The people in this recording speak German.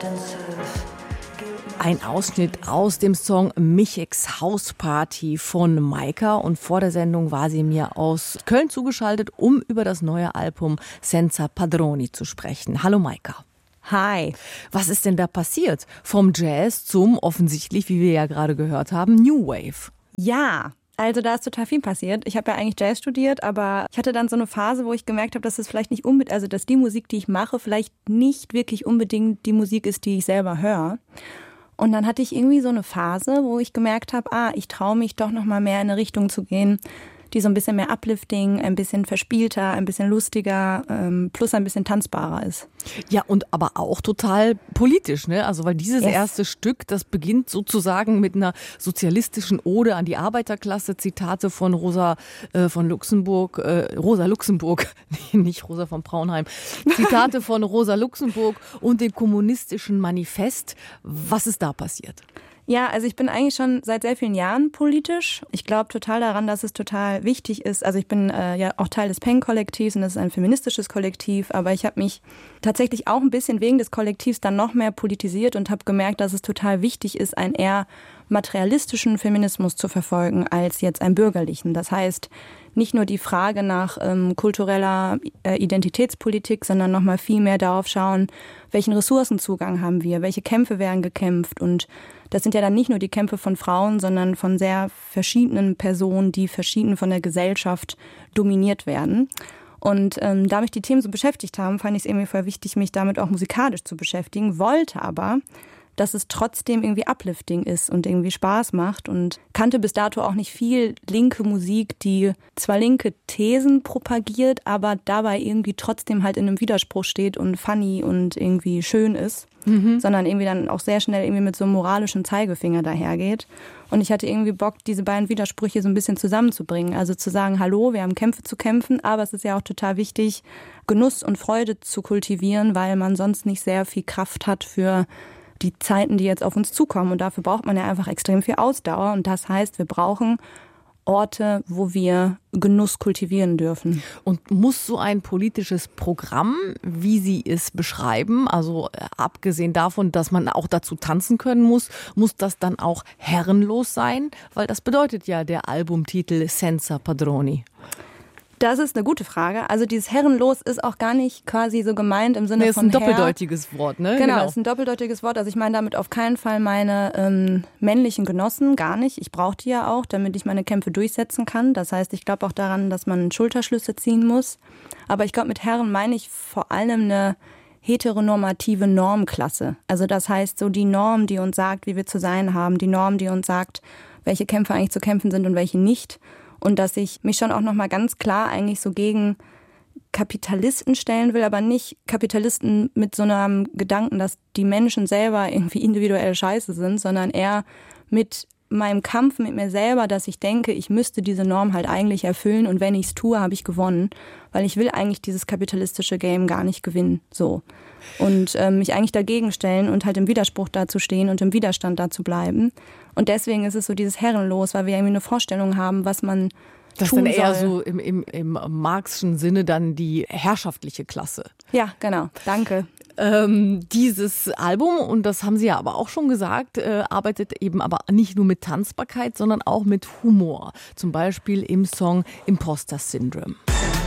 Ein Ausschnitt aus dem Song Micheks Hausparty von Maika. Und vor der Sendung war sie mir aus Köln zugeschaltet, um über das neue Album Senza Padroni zu sprechen. Hallo Maika. Hi. Was ist denn da passiert? Vom Jazz zum offensichtlich, wie wir ja gerade gehört haben, New Wave. Ja, also da ist total viel passiert. Ich habe ja eigentlich Jazz studiert, aber ich hatte dann so eine Phase, wo ich gemerkt habe, dass es vielleicht nicht unbedingt, also dass die Musik, die ich mache, vielleicht nicht wirklich unbedingt die Musik ist, die ich selber höre. Und dann hatte ich irgendwie so eine Phase, wo ich gemerkt habe, ich traue mich doch noch mal mehr in eine Richtung zu gehen, die so ein bisschen mehr uplifting, ein bisschen verspielter, ein bisschen lustiger, plus ein bisschen tanzbarer ist. Ja, und aber auch total politisch, ne? Also weil dieses erste Stück, das beginnt sozusagen mit einer sozialistischen Ode an die Arbeiterklasse, Zitate von Rosa Luxemburg, nicht Rosa von Braunheim, Zitate von Rosa Luxemburg und dem kommunistischen Manifest. Was ist da passiert? Ja, also ich bin eigentlich schon seit sehr vielen Jahren politisch. Ich glaube total daran, dass es total wichtig ist. Also ich bin ja auch Teil des PEN-Kollektivs und das ist ein feministisches Kollektiv. Aber ich habe mich tatsächlich auch ein bisschen wegen des Kollektivs dann noch mehr politisiert und habe gemerkt, dass es total wichtig ist, einen eher materialistischen Feminismus zu verfolgen als jetzt einen bürgerlichen. Das heißt, nicht nur die Frage nach kultureller Identitätspolitik, sondern noch mal viel mehr darauf schauen, welchen Ressourcenzugang haben wir, welche Kämpfe werden gekämpft. Und das sind ja dann nicht nur die Kämpfe von Frauen, sondern von sehr verschiedenen Personen, die verschieden von der Gesellschaft dominiert werden. Und da mich die Themen so beschäftigt haben, fand ich es irgendwie voll wichtig, mich damit auch musikalisch zu beschäftigen, wollte aber, dass es trotzdem irgendwie uplifting ist und irgendwie Spaß macht und kannte bis dato auch nicht viel linke Musik, die zwar linke Thesen propagiert, aber dabei irgendwie trotzdem halt in einem Widerspruch steht und funny und irgendwie schön ist, sondern irgendwie dann auch sehr schnell irgendwie mit so einem moralischen Zeigefinger dahergeht. Und ich hatte irgendwie Bock, diese beiden Widersprüche so ein bisschen zusammenzubringen. Also zu sagen, hallo, wir haben Kämpfe zu kämpfen, aber es ist ja auch total wichtig, Genuss und Freude zu kultivieren, weil man sonst nicht sehr viel Kraft hat für die Zeiten, die jetzt auf uns zukommen. Und dafür braucht man ja einfach extrem viel Ausdauer. Und das heißt, wir brauchen Orte, wo wir Genuss kultivieren dürfen. Und muss so ein politisches Programm, wie Sie es beschreiben, also abgesehen davon, dass man auch dazu tanzen können muss das dann auch herrenlos sein? Weil das bedeutet ja der Albumtitel Senza Padroni. Das ist eine gute Frage. Also dieses Herrenlos ist auch gar nicht quasi so gemeint im Sinne von Herr. Das ist ein doppeldeutiges Wort, ne? Genau, das ist ein doppeldeutiges Wort. Also ich meine damit auf keinen Fall meine männlichen Genossen, gar nicht. Ich brauche die ja auch, damit ich meine Kämpfe durchsetzen kann. Das heißt, ich glaube auch daran, dass man Schulterschlüsse ziehen muss. Aber ich glaube, mit Herren meine ich vor allem eine heteronormative Normklasse. Also das heißt so die Norm, die uns sagt, wie wir zu sein haben. Die Norm, die uns sagt, welche Kämpfe eigentlich zu kämpfen sind und welche nicht. Und dass ich mich schon auch nochmal ganz klar eigentlich so gegen Kapitalisten stellen will, aber nicht Kapitalisten mit so einem Gedanken, dass die Menschen selber irgendwie individuell scheiße sind, sondern eher mit meinem Kampf mit mir selber, dass ich denke, ich müsste diese Norm halt eigentlich erfüllen und wenn ich es tue, habe ich gewonnen, weil ich will eigentlich dieses kapitalistische Game gar nicht gewinnen, so. Und mich eigentlich dagegen stellen und halt im Widerspruch dazu stehen und im Widerstand dazu bleiben. Und deswegen ist es so dieses Herrenlos, weil wir irgendwie eine Vorstellung haben, was man das tun ist dann eher soll. so im Marxischen Sinne dann die herrschaftliche Klasse. Ja, genau. Danke. Dieses Album, und das haben Sie ja aber auch schon gesagt, arbeitet eben aber nicht nur mit Tanzbarkeit, sondern auch mit Humor. Zum Beispiel im Song Imposter Syndrome.